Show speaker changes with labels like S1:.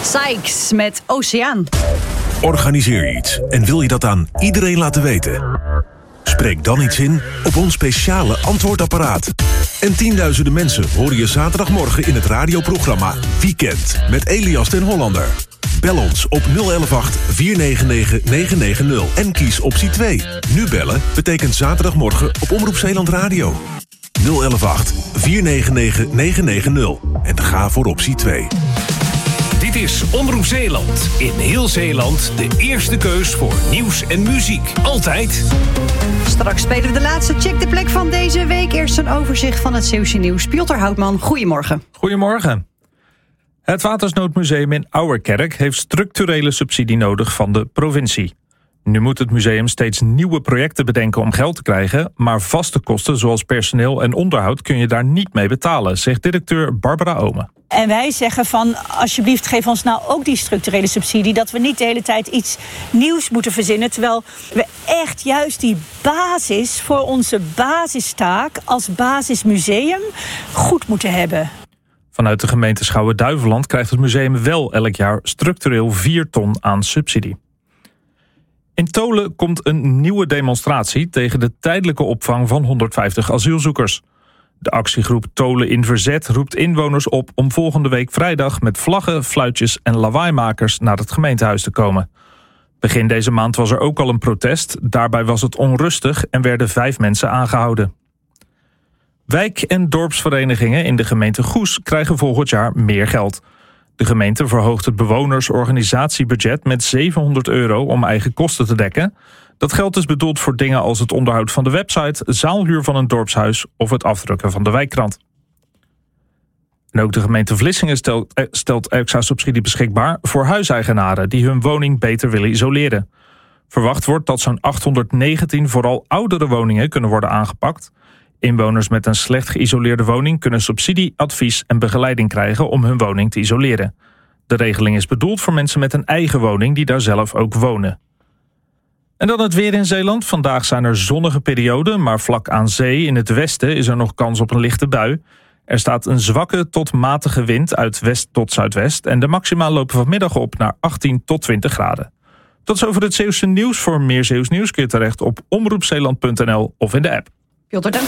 S1: Sykes met Oceaan.
S2: Organiseer iets en wil je dat aan iedereen laten weten? Spreek dan iets in op ons speciale antwoordapparaat. En tienduizenden mensen horen je zaterdagmorgen in het radioprogramma Weekend met Elias den Hollander. Bel ons op 0118 499 990 en kies optie 2. Nu bellen betekent zaterdagmorgen op Omroep Zeeland Radio. 0118 499 990 en ga voor optie 2.
S3: Dit is Omroep Zeeland. In heel Zeeland de eerste keus voor nieuws en muziek. Altijd.
S1: Straks spelen we de laatste Check de Plek van deze week. Eerst een overzicht van het Zeeuwse nieuws. Piotr Houtman, goedemorgen.
S4: Goedemorgen. Het Watersnoodmuseum in Ouwerkerk heeft structurele subsidie nodig van de provincie. Nu moet het museum steeds nieuwe projecten bedenken om geld te krijgen, maar vaste kosten zoals personeel en onderhoud kun je daar niet mee betalen, zegt directeur Barbara Omen.
S5: En wij zeggen van, alsjeblieft geef ons nou ook die structurele subsidie, dat we niet de hele tijd iets nieuws moeten verzinnen, terwijl we echt juist die basis voor onze basistaak als basismuseum goed moeten hebben.
S4: Vanuit de gemeente Schouwen-Duiveland krijgt het museum wel elk jaar structureel 4 ton aan subsidie. In Tholen komt een nieuwe demonstratie tegen de tijdelijke opvang van 150 asielzoekers. De actiegroep Tholen in Verzet roept inwoners op om volgende week vrijdag met vlaggen, fluitjes en lawaaimakers naar het gemeentehuis te komen. Begin deze maand was er ook al een protest. Daarbij was het onrustig en werden 5 mensen aangehouden. Wijk- en dorpsverenigingen in de gemeente Goes krijgen volgend jaar meer geld. De gemeente verhoogt het bewonersorganisatiebudget met €700 om eigen kosten te dekken. Dat geld is bedoeld voor dingen als het onderhoud van de website, zaalhuur van een dorpshuis of het afdrukken van de wijkkrant. En ook de gemeente Vlissingen stelt extra subsidie beschikbaar voor huiseigenaren die hun woning beter willen isoleren. Verwacht wordt dat zo'n 819 vooral oudere woningen kunnen worden aangepakt. Inwoners met een slecht geïsoleerde woning kunnen subsidie, advies en begeleiding krijgen om hun woning te isoleren. De regeling is bedoeld voor mensen met een eigen woning die daar zelf ook wonen. En dan het weer in Zeeland. Vandaag zijn er zonnige perioden, maar vlak aan zee in het westen is er nog kans op een lichte bui. Er staat een zwakke tot matige wind uit west tot zuidwest en de maxima lopen vanmiddag op naar 18 tot 20 graden. Tot zover het Zeeuwse nieuws. Voor meer Zeeuws nieuws kun je terecht op omroepzeeland.nl of in de app.
S1: Piotr, dank.